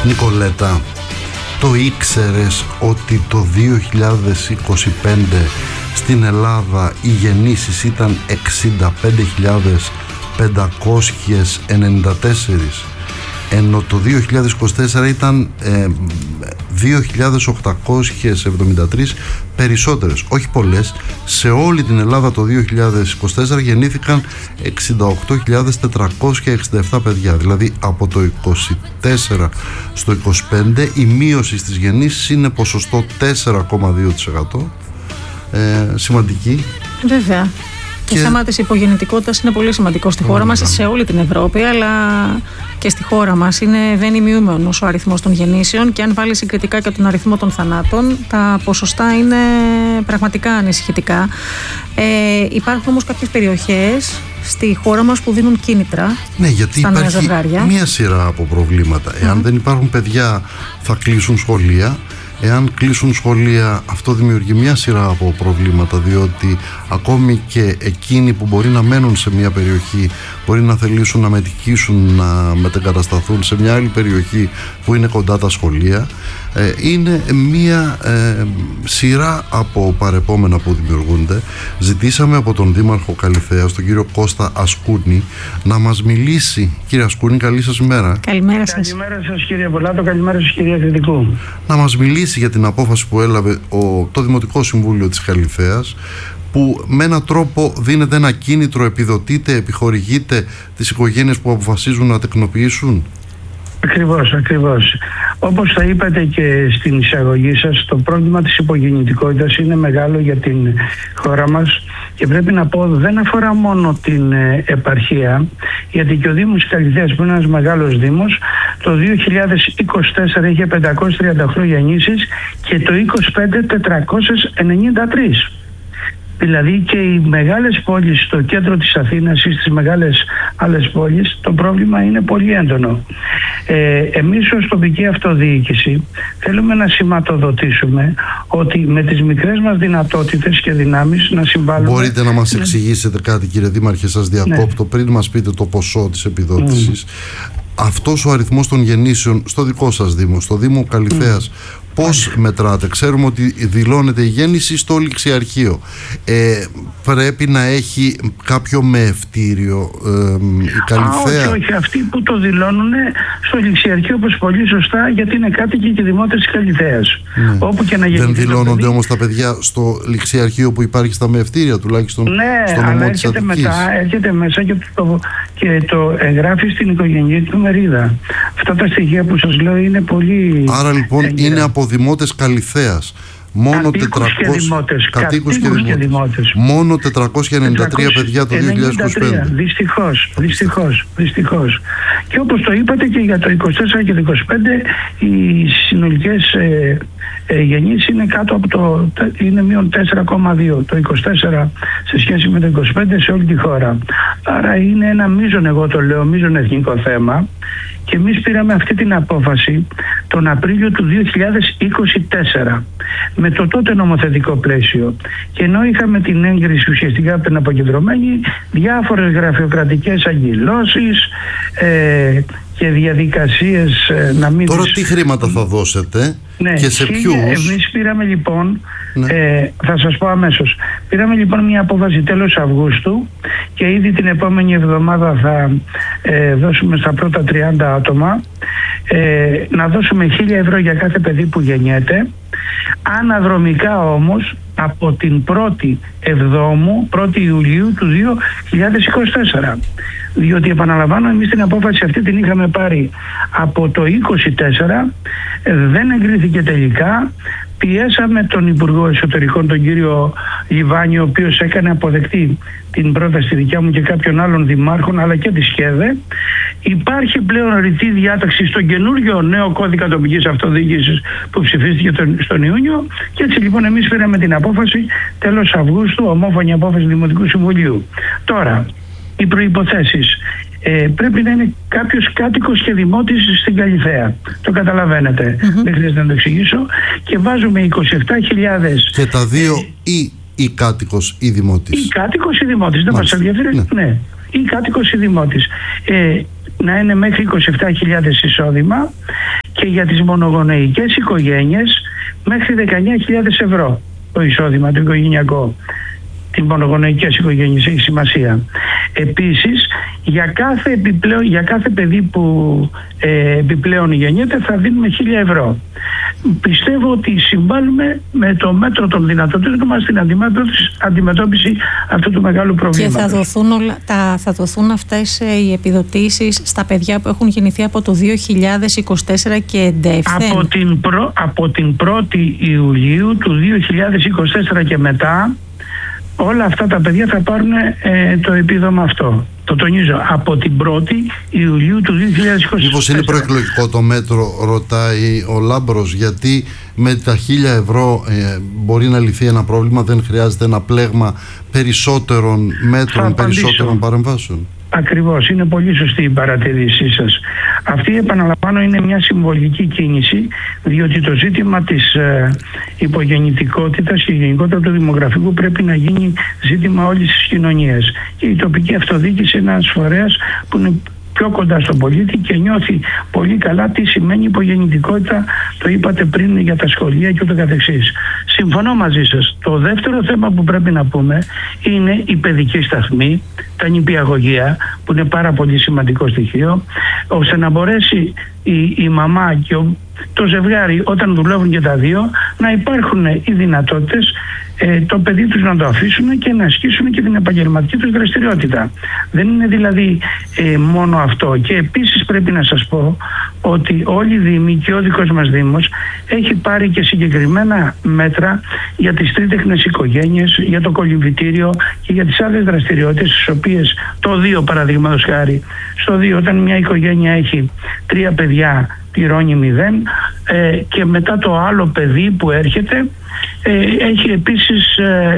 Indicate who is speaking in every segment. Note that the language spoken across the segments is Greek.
Speaker 1: Νικολέτα, το ήξερες ότι το 2025 στην Ελλάδα οι γεννήσεις ήταν 65.594, ενώ το 2024 ήταν 2.873 περισσότερες, όχι πολλές. Σε όλη την Ελλάδα το 2024 γεννήθηκαν 68.467 παιδιά, δηλαδή από το 24 στο 25 η μείωση στις γεννήσεις είναι ποσοστό 4,2%, σημαντική.
Speaker 2: Βέβαια. Το θέμα της υπογεννητικότητας είναι πολύ σημαντικό στη χώρα μας, σε όλη την Ευρώπη, αλλά και στη χώρα μας. Δεν είναι μειούμενος ο αριθμός των γεννήσεων και αν βάλει συγκριτικά και τον αριθμό των θανάτων, τα ποσοστά είναι πραγματικά ανησυχητικά. Υπάρχουν όμως κάποιες περιοχές στη χώρα μας που δίνουν κίνητρα.
Speaker 1: Ναι, γιατί υπάρχει μία σειρά από προβλήματα. Εάν δεν υπάρχουν παιδιά, θα κλείσουν σχολεία. Εάν κλείσουν σχολεία, αυτό δημιουργεί μια σειρά από προβλήματα, διότι ακόμη και εκείνοι που μπορεί να μένουν σε μια περιοχή μπορεί να θελήσουν να μετικήσουν, να μετεγκατασταθούν σε μια άλλη περιοχή που είναι κοντά τα σχολεία. Είναι μια σειρά από παρεπόμενα που δημιουργούνται. Ζητήσαμε από τον Δήμαρχο Καλιθέας, τον κύριο Κώστα Ασκούνη, να μας μιλήσει. Κύριε Ασκούνη, καλή σας ημέρα.
Speaker 2: Καλημέρα σας.
Speaker 3: Καλημέρα σας κύριε Βολάτο, καλημέρα σας κυρία Κρητικού.
Speaker 1: Να μας μιλήσει για την απόφαση που έλαβε το Δημοτικό Συμβούλιο της Καλιθέας, που με έναν τρόπο δίνεται ένα κίνητρο, επιδοτείται, επιχορηγείται τις οικογένειες που αποφασίζουν να τεκνοποιήσουν.
Speaker 3: Ακριβώς. Όπως θα είπατε και στην εισαγωγή σας, το πρόβλημα της υπογεννητικότητας είναι μεγάλο για την χώρα μας και πρέπει να πω δεν αφορά μόνο την επαρχία, γιατί και ο Δήμος Καλιθέας, που είναι ένας μεγάλος δήμος, το 2024 είχε 538 γεννήσεις και το 2025 493. Δηλαδή και οι μεγάλες πόλεις στο κέντρο της Αθήνας ή στις μεγάλες άλλες πόλεις το πρόβλημα είναι πολύ έντονο. Εμείς ως τοπική αυτοδιοίκηση θέλουμε να σηματοδοτήσουμε ότι με τις μικρές μας δυνατότητες και δυνάμεις να συμβάλλουμε.
Speaker 1: Μπορείτε να μας εξηγήσετε κάτι, κύριε Δήμαρχε, σας διακόπτω, πριν μας πείτε το ποσό της επιδότησης. Αυτός ο αριθμός των γεννήσεων στο δικό σας Δήμο, στο Δήμο Καλιθέας, πώς μετράτε? Ξέρουμε ότι δηλώνεται η γέννηση στο ληξιαρχείο. Πρέπει να έχει κάποιο μεευτήριο η Καλιθέα?
Speaker 3: Όχι, αυτοί που το δηλώνουν στο ληξιαρχείο, όπως πολύ σωστά, γιατί είναι κάτοικοι και δημότες της Καλιθέας. Όπου και να
Speaker 1: δεν δηλώνονται όμως τα παιδιά στο ληξιαρχείο που υπάρχει στα μεευτήρια, τουλάχιστον στο νομό της Αττικής?
Speaker 3: Έρχεται μέσα και το εγγράφει στην οικογενειακή μερίδα. Αυτά τα στοιχεία που σας λέω είναι πολύ...
Speaker 1: Άρα λοιπόν είναι από δημότες Καλιθέας. Μόνο 400
Speaker 3: κατοίκους και δημότες.
Speaker 1: Μόνο 493 παιδιά το 2025.
Speaker 3: Δυστυχώς. Και όπως το είπατε και για το 24 και το 25 οι συνολικές γεννήσεις είναι κάτω από είναι μείον 4,2 το 24 σε σχέση με το 25 σε όλη τη χώρα. Άρα είναι ένα μείζον, εγώ το λέω, μείζον εθνικό θέμα. Και εμείς πήραμε αυτή την απόφαση τον Απρίλιο του 2024 με το τότε νομοθετικό πλαίσιο. Και ενώ είχαμε την έγκριση ουσιαστικά από την αποκεντρωμένη, διάφορες γραφειοκρατικές αγγυλώσεις και διαδικασίες να μην...
Speaker 1: Τώρα τι χρήματα θα δώσετε και σε ποιους?
Speaker 3: Εμείς πήραμε λοιπόν, θα σας πω αμέσως, πήραμε λοιπόν μια απόφαση τέλος Αυγούστου και ήδη την επόμενη εβδομάδα θα δώσουμε στα πρώτα 30 άτομα να δώσουμε 1.000 ευρώ για κάθε παιδί που γεννιέται. Αναδρομικά όμως από την 1η Ιουλίου του 2024. Διότι επαναλαμβάνω, εμείς την απόφαση αυτή την είχαμε πάρει από το 2024, δεν εγκρίθηκε τελικά. Πιέσαμε τον Υπουργό Εσωτερικών, τον κύριο Λιβάνη, ο οποίος έκανε αποδεκτή την πρόταση δικιά μου και κάποιων άλλων δημάρχων, αλλά και τη ΣΚΕΔΕ. Υπάρχει πλέον ρητή διάταξη στον καινούριο νέο κώδικα τοπικής αυτοδιοίκησης που ψηφίστηκε στον Ιούνιο, και έτσι λοιπόν εμείς πήραμε την απόφαση τέλος Αυγούστου, ομόφωνη απόφαση Δημοτικού Συμβουλίου. Τώρα, οι προϋποθέσεις. Πρέπει να είναι κάποιος κάτοικος και δημότης στην Καλιθέα. Το καταλαβαίνετε. Δεν χρειάζεται να το εξηγήσω. Και βάζουμε 27.000.
Speaker 1: Και τα δύο ή κάτοικος ή δημότης.
Speaker 3: Ή κάτοικος ή δημότης. Δεν μας ενδιαφέρει. Ναι. Ή κάτοικος ή δημότης. Να είναι μέχρι 27.000 εισόδημα και για τις μονογονεϊκές οικογένειες μέχρι 19.000 ευρώ το εισόδημα το οικογενειακό. Τις μονογονεϊκές οικογένειες έχει σημασία. Επίσης, για κάθε παιδί που επιπλέον γεννιέται θα δίνουμε 1.000 ευρώ. Πιστεύω ότι συμβάλλουμε με το μέτρο των δυνατοτήτων μας στην αντιμετώπιση αυτού του μεγάλου προβλήματος.
Speaker 2: Και θα δοθούν αυτές οι επιδοτήσεις στα παιδιά που έχουν γεννηθεί από το 2024 και εντεύθεν.
Speaker 3: Από την 1η Ιουλίου του 2024 και μετά, όλα αυτά τα παιδιά θα πάρουν το επίδομα αυτό. Το τονίζω, από την 1η Ιουλίου του 2024.
Speaker 1: Μήπως είναι προεκλογικό το μέτρο, ρωτάει ο Λάμπρος, γιατί με τα 1.000 ευρώ μπορεί να λυθεί ένα πρόβλημα, δεν χρειάζεται ένα πλέγμα περισσότερων μέτρων, περισσότερων παρεμβάσεων?
Speaker 3: Ακριβώς, είναι πολύ σωστή η παρατηρήσή σας. Αυτή, επαναλαμβάνω, είναι μια συμβολική κίνηση, διότι το ζήτημα της υπογεννητικότητας και γενικότερα του δημογραφικού πρέπει να γίνει ζήτημα όλης της κοινωνίας. Και η τοπική αυτοδιοίκηση είναι ένας φορέας που είναι πιο κοντά στον πολίτη και νιώθει πολύ καλά τι σημαίνει υπογεννητικότητα, το είπατε πριν για τα σχολεία και ούτω καθεξής. Συμφωνώ μαζί σας. Το δεύτερο θέμα που πρέπει να πούμε είναι η παιδική σταθμή, τα νηπιαγωγεία, που είναι πάρα πολύ σημαντικό στοιχείο, ώστε να μπορέσει η μαμά και το ζευγάρι, όταν δουλεύουν και τα δύο, να υπάρχουν οι δυνατότητες το παιδί τους να το αφήσουν και να ασκήσουν και την επαγγελματική τους δραστηριότητα. Δεν είναι δηλαδή μόνο αυτό. Και επίσης πρέπει να σας πω ότι όλοι οι Δήμοι και ο δικός μας Δήμος έχει πάρει και συγκεκριμένα μέτρα για τις τρίτεχνες οικογένειες, για το κολυμβητήριο και για τις άλλες δραστηριότητες, τις οποίες το 2, παραδείγματος χάρη, στο 2 όταν μια οικογένεια έχει 3 παιδιά πληρώνει 0 και μετά το άλλο παιδί που έρχεται έχει επίσης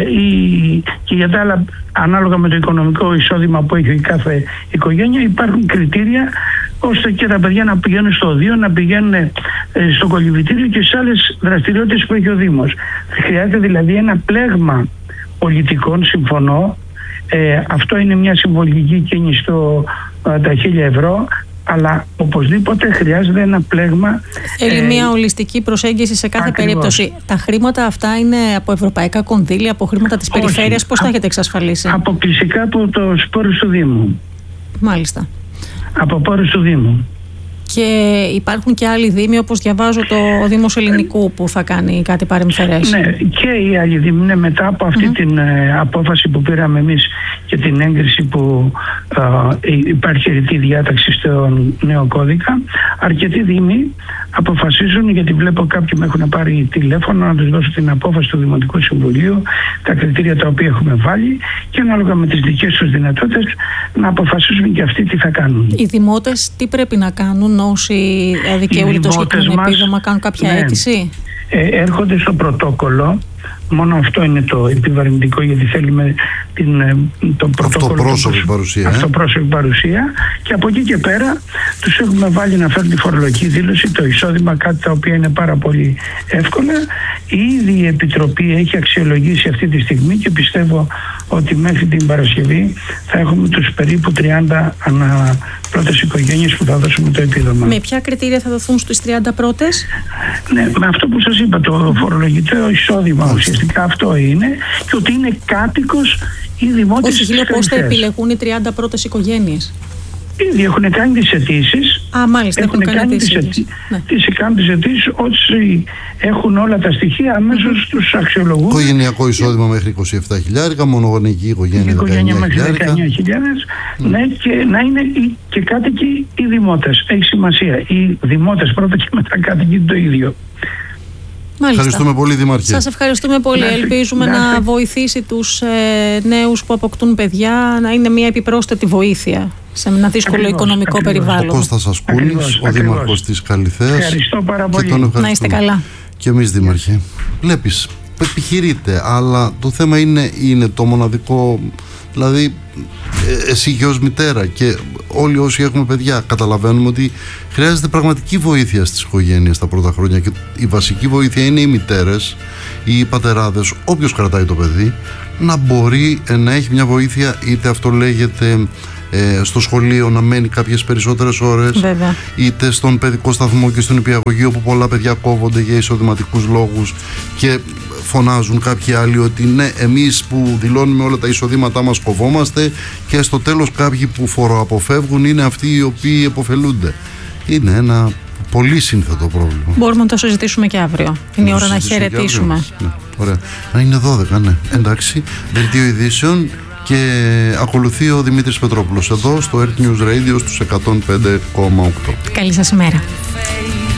Speaker 3: και για τα άλλα, ανάλογα με το οικονομικό εισόδημα που έχει η κάθε οικογένεια, υπάρχουν κριτήρια ώστε και τα παιδιά να πηγαίνουν στο 2, να πηγαίνουν στο κολυμβητήριο και σε άλλες δραστηριότητες που έχει ο Δήμος. Χρειάζεται δηλαδή ένα πλέγμα πολιτικών, συμφωνώ. Αυτό είναι μια συμβολική κίνηση τα 1.000 ευρώ. Αλλά οπωσδήποτε χρειάζεται ένα πλέγμα.
Speaker 2: Θέλει μια ολιστική προσέγγιση σε κάθε περίπτωση. Τα χρήματα αυτά είναι από ευρωπαϊκά κονδύλια, από χρήματα της περιφέρειας, πώς τα έχετε εξασφαλίσει?
Speaker 3: Αποκλειστικά από το πόρους του Δήμου.
Speaker 2: Μάλιστα.
Speaker 3: Από πόρους του Δήμου.
Speaker 2: Και υπάρχουν και άλλοι δήμοι, όπως διαβάζω το Δήμος Ελληνικού, που θα κάνει κάτι παρεμφερές.
Speaker 3: Ναι, και οι άλλοι δήμοι. Ναι, μετά από αυτή την απόφαση που πήραμε εμείς και την έγκριση που υπάρχει ρητή διάταξη στον νέο κώδικα, αρκετοί δήμοι αποφασίζουν, γιατί βλέπω κάποιοι με έχουν πάρει τηλέφωνο να τους δώσω την απόφαση του Δημοτικού Συμβουλίου, τα κριτήρια τα οποία έχουμε βάλει και ανάλογα με τις δικές τους δυνατότητες να αποφασίσουν και αυτοί τι θα κάνουν.
Speaker 2: Οι δημότες τι πρέπει να κάνουν όσοι δικαιούνται το συγκεκριμένο επίδομα, κάνουν κάποια αίτηση?
Speaker 3: Έρχονται στο πρωτόκολλο. Μόνο αυτό είναι το επιβαρυντικό, γιατί θέλουμε το πρωτόκολλο, αυτοπρόσωπη παρουσία, και από εκεί και πέρα τους έχουμε βάλει να φέρουν τη φορολογική δήλωση, το εισόδημα, κάτι τα οποία είναι πάρα πολύ εύκολα. Ήδη η Επιτροπή έχει αξιολογήσει αυτή τη στιγμή και πιστεύω ότι μέχρι την Παρασκευή θα έχουμε τους περίπου 30 ανά πρώτες οικογένειες που θα δώσουμε το επίδομα.
Speaker 2: Με ποια κριτήρια θα δοθούν στους 30 πρώτες?
Speaker 3: Ναι, με αυτό που σας είπα, το φορολογητέο εισόδημα, ουσιαστικά αυτό είναι, και ότι είναι κάτοικος ή δημότης.
Speaker 2: Όχι, λέω πώς θα επιλεγούν οι 30 πρώτες οικογένειες.
Speaker 3: Ήδη έχουν κάνει τις αιτήσεις.
Speaker 2: Μάλιστα, έχουν κάνει τις αιτήσεις.
Speaker 3: Κάνουν τις αιτήσεις, όσοι έχουν όλα τα στοιχεία αμέσως τους αξιολογούν.
Speaker 1: Οικογενειακό εισόδημα μέχρι 27.000, μονογονεϊκή οικογένεια
Speaker 3: 19.000. Ναι, και να είναι και κάτοικοι οι δημότες. Έχει σημασία. Οι δημότες πρώτα και μετά κάτοικοι το ίδιο.
Speaker 2: Μάλιστα.
Speaker 1: Ευχαριστούμε πολύ, Δήμαρχε.
Speaker 2: Σας ευχαριστούμε πολύ. Ελπίζουμε να βοηθήσει τους νέους που αποκτούν παιδιά, να είναι μια επιπρόσθετη βοήθεια σε ένα δύσκολο οικονομικό περιβάλλον.
Speaker 1: Ο Κώστας Ασκούνης, ο Δήμαρχος της Καλιθέας.
Speaker 3: Ευχαριστώ πάρα πολύ.
Speaker 2: Να είστε καλά.
Speaker 1: Και εμείς, Δήμαρχε. Βλέπεις, επιχειρείται, αλλά το θέμα είναι το μοναδικό. Δηλαδή, εσύ και ως μητέρα και όλοι όσοι έχουμε παιδιά καταλαβαίνουμε ότι χρειάζεται πραγματική βοήθεια στις οικογένειες τα πρώτα χρόνια, και η βασική βοήθεια είναι οι μητέρες ή οι πατεράδες, όποιος κρατάει το παιδί, να μπορεί να έχει μια βοήθεια, είτε αυτό λέγεται στο σχολείο να μένει κάποιες περισσότερες ώρες.
Speaker 2: Βέβαια.
Speaker 1: Είτε στον παιδικό σταθμό και στον νηπιαγωγείο, που πολλά παιδιά κόβονται για εισοδηματικούς λόγους και φωνάζουν κάποιοι άλλοι ότι ναι, εμείς που δηλώνουμε όλα τα εισοδήματά μας κοβόμαστε, και στο τέλος κάποιοι που φοροαποφεύγουν είναι αυτοί οι οποίοι επωφελούνται. Είναι ένα πολύ σύνθετο πρόβλημα. Μπορούμε
Speaker 2: να το συζητήσουμε και αύριο. Είναι η ώρα να χαιρετήσουμε.
Speaker 1: Ναι, ωραία. Είναι 12, ναι. Εντάξει. Δελτίο ειδήσεων και ακολουθεί ο Δημήτρης Πετρόπουλος εδώ στο Earth News Radio στους 105,8.
Speaker 2: Καλή σας ημέρα.